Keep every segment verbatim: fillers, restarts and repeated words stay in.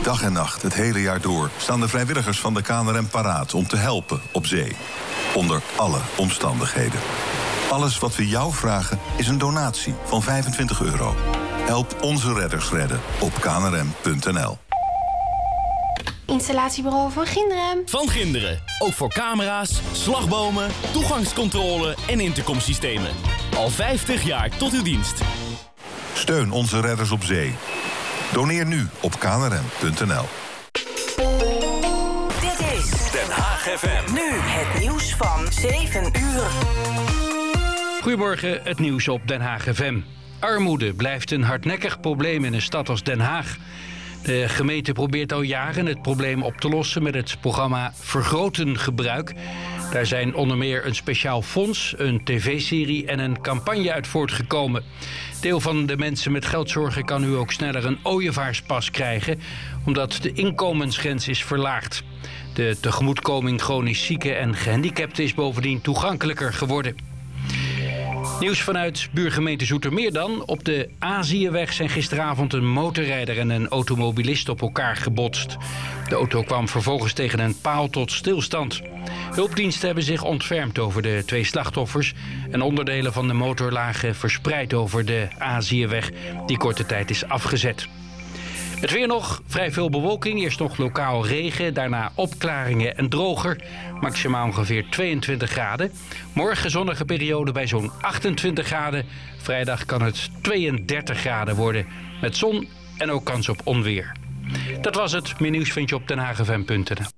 Dag en nacht, het hele jaar door, staan de vrijwilligers van de K N R M paraat om te helpen op zee. Onder alle omstandigheden. Alles wat we jou vragen is een donatie van vijfentwintig euro. Help onze redders redden op knrm punt n l. Installatiebureau Van Ginderen. Van Ginderen. Ook voor camera's, slagbomen, toegangscontrole en intercomsystemen. Al vijftig jaar tot uw dienst. Steun onze redders op zee. Doneer nu op knrm punt n l. Dit is Den Haag F M. Nu het nieuws van zeven uur. Goedemorgen, het nieuws op Den Haag F M. Armoede blijft een hardnekkig probleem in een stad als Den Haag. De gemeente probeert al jaren het probleem op te lossen met het programma Vergroten Gebruik. Daar zijn onder meer een speciaal fonds, een tv-serie en een campagne uit voortgekomen. Deel van de mensen met geldzorgen kan nu ook sneller een ooievaarspas krijgen, omdat de inkomensgrens is verlaagd. De tegemoetkoming chronisch zieken en gehandicapten is bovendien toegankelijker geworden. Nieuws vanuit buurgemeente Zoetermeer dan. Op de Aziëweg zijn gisteravond een motorrijder en een automobilist op elkaar gebotst. De auto kwam vervolgens tegen een paal tot stilstand. Hulpdiensten hebben zich ontfermd over de twee slachtoffers en onderdelen van de motor lagen verspreid over de Aziëweg, die korte tijd is afgezet. Het weer nog, vrij veel bewolking, eerst nog lokaal regen, daarna opklaringen en droger. Maximaal ongeveer tweeëntwintig graden. Morgen zonnige periode bij zo'n achtentwintig graden. Vrijdag kan het tweeëndertig graden worden, met zon en ook kans op onweer. Dat was het, meer nieuws vind je op den haag f m punt n l.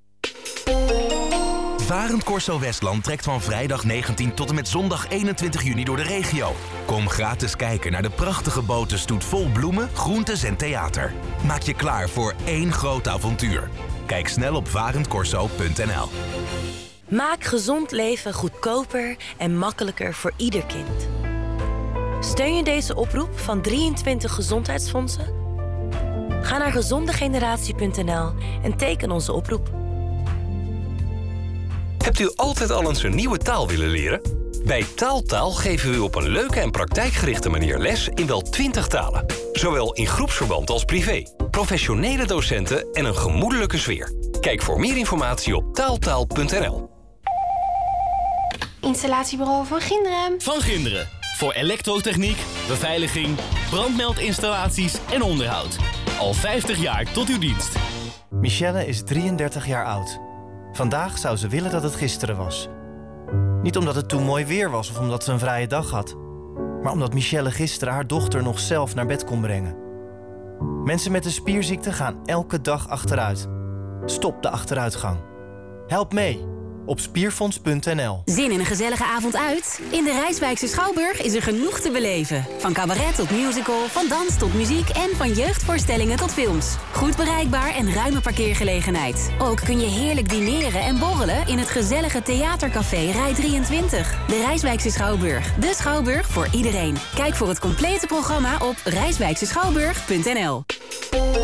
Varend Corso Westland trekt van vrijdag negentien tot en met zondag eenentwintig juni door de regio. Kom gratis kijken naar de prachtige botenstoet vol bloemen, groentes en theater. Maak je klaar voor één groot avontuur. Kijk snel op varend corso punt n l. Maak gezond leven goedkoper en makkelijker voor ieder kind. Steun je deze oproep van drieëntwintig gezondheidsfondsen? Ga naar gezondegeneratie punt n l en teken onze oproep. Hebt u altijd al eens een nieuwe taal willen leren? Bij Taaltaal geven we u op een leuke en praktijkgerichte manier les in wel twintig talen. Zowel in groepsverband als privé. Professionele docenten en een gemoedelijke sfeer. Kijk voor meer informatie op taaltaal punt n l. Installatiebureau Van Ginderen. Van Ginderen. Voor elektrotechniek, beveiliging, brandmeldinstallaties en onderhoud. Al vijftig jaar tot uw dienst. Michelle is drieëndertig jaar oud. Vandaag zou ze willen dat het gisteren was. Niet omdat het toen mooi weer was of omdat ze een vrije dag had, maar omdat Michelle gisteren haar dochter nog zelf naar bed kon brengen. Mensen met een spierziekte gaan elke dag achteruit. Stop de achteruitgang. Help mee op spierfonds punt n l. Zin in een gezellige avond uit? In de Rijswijkse Schouwburg is er genoeg te beleven. Van cabaret tot musical, van dans tot muziek en van jeugdvoorstellingen tot films. Goed bereikbaar en ruime parkeergelegenheid. Ook kun je heerlijk dineren en borrelen in het gezellige theatercafé Rij drieëntwintig. De Rijswijkse Schouwburg. De Schouwburg voor iedereen. Kijk voor het complete programma op rijswijkse schouwburg punt n l.